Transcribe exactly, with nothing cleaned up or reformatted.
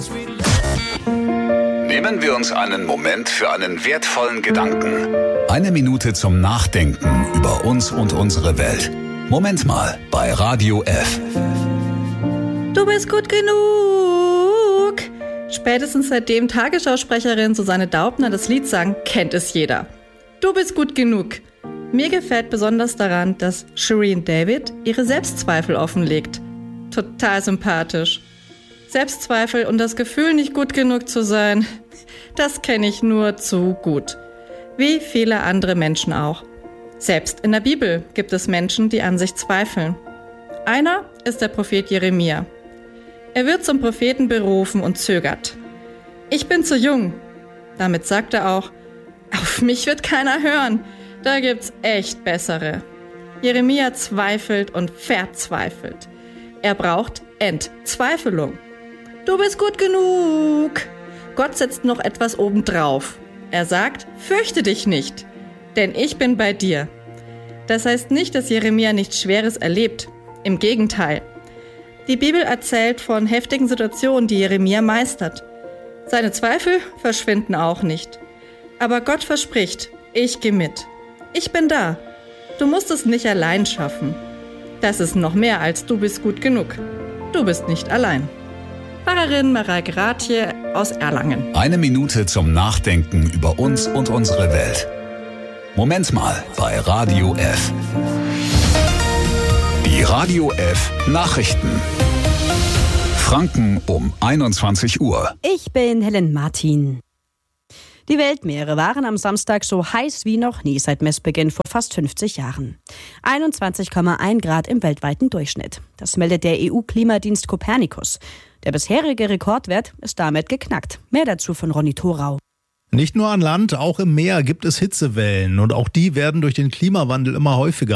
Nehmen wir uns einen Moment für einen wertvollen Gedanken. Eine Minute zum Nachdenken über uns und unsere Welt. Moment mal bei Radio F. Du bist gut genug. Spätestens seitdem Tagesschausprecherin Susanne Daubner das Lied sang, kennt es jeder. Du bist gut genug. Mir gefällt besonders daran, dass Shirin David ihre Selbstzweifel offenlegt. Total sympathisch. Selbstzweifel und das Gefühl, nicht gut genug zu sein, das kenne ich nur zu gut. Wie viele andere Menschen auch. Selbst in der Bibel gibt es Menschen, die an sich zweifeln. Einer ist der Prophet Jeremia. Er wird zum Propheten berufen und zögert. Ich bin zu jung. Damit sagt er auch, auf mich wird keiner hören. Da gibt's echt bessere. Jeremia zweifelt und verzweifelt. Er braucht Entzweifelung. Du bist gut genug. Gott setzt noch etwas obendrauf. Er sagt, fürchte dich nicht, denn ich bin bei dir. Das heißt nicht, dass Jeremia nichts Schweres erlebt. Im Gegenteil. Die Bibel erzählt von heftigen Situationen, die Jeremia meistert. Seine Zweifel verschwinden auch nicht. Aber Gott verspricht, ich gehe mit. Ich bin da. Du musst es nicht allein schaffen. Das ist noch mehr als du bist gut genug. Du bist nicht allein. Pfarrerin Mareike Rathje aus Erlangen. Eine Minute zum Nachdenken über uns und unsere Welt. Moment mal bei Radio F. Die Radio F Nachrichten. Franken um einundzwanzig Uhr. Ich bin Helen Martin. Die Weltmeere waren am Samstag so heiß wie noch nie seit Messbeginn vor fast fünfzig Jahren. einundzwanzig Komma eins Grad im weltweiten Durchschnitt. Das meldet der E U-Klimadienst Copernicus. Der bisherige Rekordwert ist damit geknackt. Mehr dazu von Ronny Thorau. Nicht nur an Land, auch im Meer gibt es Hitzewellen und auch die werden durch den Klimawandel immer häufiger.